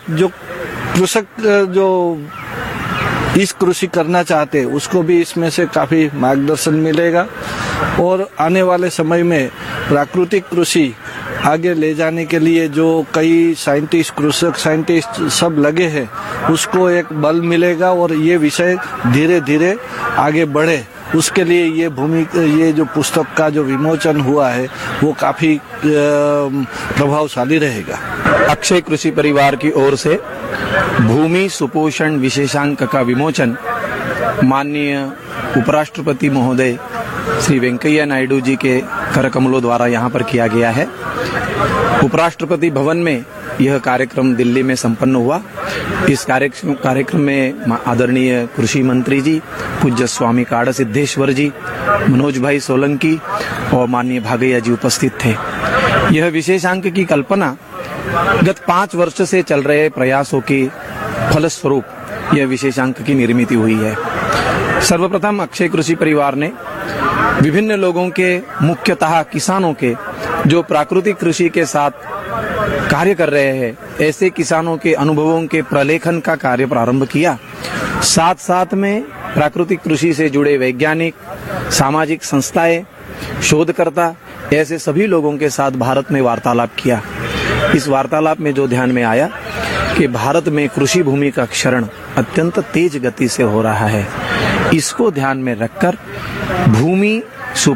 जो कृषक जो इस कृषि करना चाहते हैं उसको भी इसमें से काफी मार्गदर्शन मिलेगा और आने वाले समय में प्राकृतिक कृषि आगे ले जाने के लिए जो कई साइंटिस्ट, कृषक साइंटिस्ट सब लगे हैं, उसको एक बल मिलेगा और ये विषय धीरे धीरे आगे बढ़े। उसके लिए ये जो पुस्तक का जो विमोचन हुआ है वो काफी प्रभावशाली रहेगा। अक्षय कृषि परिवार की ओर से भूमि सुपोषण विशेषांक का विमोचन माननीय उपराष्ट्रपति महोदय श्री वेंकैया नायडू जी के करकमलों द्वारा यहाँ पर किया गया है। उपराष्ट्रपति भवन में यह कार्यक्रम दिल्ली में संपन्न हुआ। इस कार्यक्रम में आदरणीय कृषि मंत्री जी, पूज्य स्वामी काड़ा सिद्धेश्वर जी, मनोज भाई सोलंकी और माननीय भागैया जी उपस्थित थे। यह विशेषांक की कल्पना गत 5 वर्ष से चल रहे प्रयासों के फलस्वरूप यह विशेषांक की निर्मित हुई है। सर्वप्रथम अक्षय कृषि परिवार ने विभिन्न लोगों के, मुख्यतः किसानों के, जो प्राकृतिक कृषि के साथ कार्य कर रहे हैं, ऐसे किसानों के अनुभवों के प्रलेखन का कार्य प्रारंभ किया। साथ साथ में प्राकृतिक कृषि से जुड़े वैज्ञानिक, सामाजिक संस्थाएं, शोधकर्ता, ऐसे सभी लोगों के साथ भारत में वार्तालाप किया। इस वार्तालाप में जो ध्यान में आया कि भारत में कृषि भूमि का क्षरण अत्यंत तेज गति से हो रहा है, इसको ध्यान में रखकर भूमि